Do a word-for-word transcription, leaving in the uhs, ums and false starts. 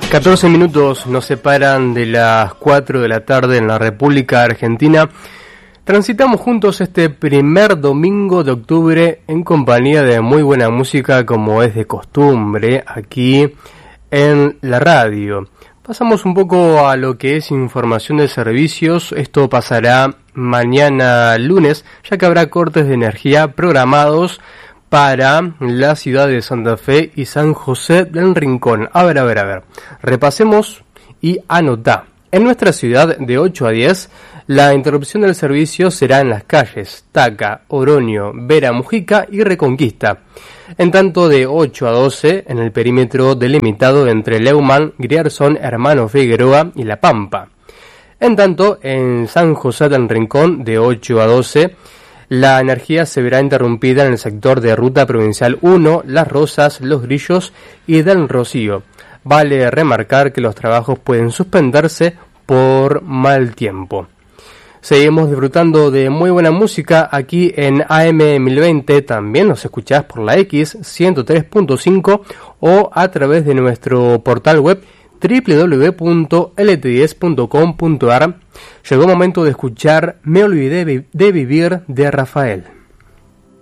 catorce minutos nos separan de las cuatro de la tarde en la República Argentina. Transitamos juntos este primer domingo de octubre en compañía de muy buena música, como es de costumbre aquí en la radio. Pasamos un poco a lo que es información de servicios. Esto pasará mañana lunes, ya que habrá cortes de energía programados para la ciudad de Santa Fe y San José del Rincón. A ver, a ver, a ver. Repasemos y anotá. En nuestra ciudad, de ocho a diez, la interrupción del servicio será en las calles Taca, Oroño, Vera Mujica y Reconquista. En tanto, de ocho a doce, en el perímetro delimitado entre Leumann, Grierson, Hermano Figueroa y La Pampa. En tanto, en San José del Rincón, de ocho a doce, la energía se verá interrumpida en el sector de Ruta Provincial uno, Las Rosas, Los Grillos y Del Rocío. Vale remarcar que los trabajos pueden suspenderse por mal tiempo. Seguimos disfrutando de muy buena música aquí en A M mil veinte. También nos escuchás por la X ciento tres punto cinco o a través de nuestro portal web doble u doble u doble u punto l t diez punto com punto a r. Llegó el momento de escuchar Me olvidé de vivir de Rafael.